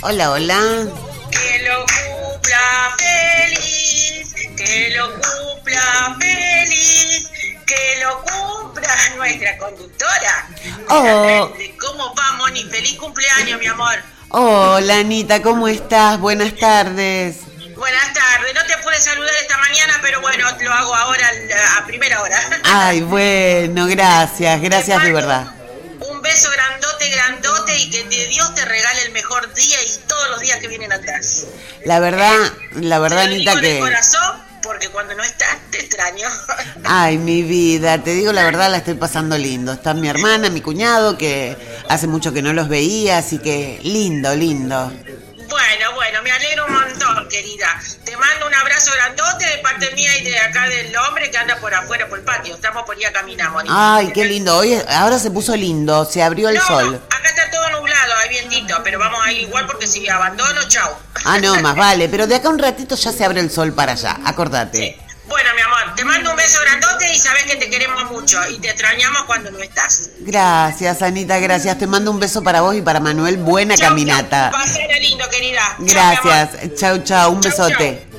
Hola, hola. Que lo cumpla feliz, que lo cumpla feliz, que lo cumpla nuestra conductora. Oh. ¿Cómo va, Moni? Feliz cumpleaños, mi amor. Hola, Anita, ¿cómo estás? Buenas tardes. Buenas tardes. No te pude saludar esta mañana, pero bueno, lo hago ahora a primera hora. Ay, bueno, gracias de verdad. Un beso grandote, grandote, y que Dios te regale el mejor día y todos los días que vienen atrás. La verdad, Anita, de que... corazón, porque cuando no estás te extraño. Ay, mi vida, te digo la verdad, la estoy pasando lindo. Está mi hermana, mi cuñado, que hace mucho que no los veía, así que lindo, lindo. Bueno, me alegro un montón, querida. Te mando un abrazo grandote de parte mía y de acá del hombre que anda por afuera, por el patio. Estamos por ahí a caminar, Moni. Ay, qué lindo. Hoy, ahora se puso lindo, se abrió el sol. No, acá está todo nublado, hay vientito, pero vamos a ir igual porque si abandono, chau. Ah, no, más vale, pero de acá un ratito ya se abre el sol para allá, acordate. Sí. Bueno, mi amor, te mando un beso grandote y sabes que te queremos mucho y te extrañamos cuando no estás. Gracias, Anita, gracias. Te mando un beso para vos y para Manuel. Buena caminata. Chau. Pasala lindo, querida. Gracias. Chau, un besote. Chau.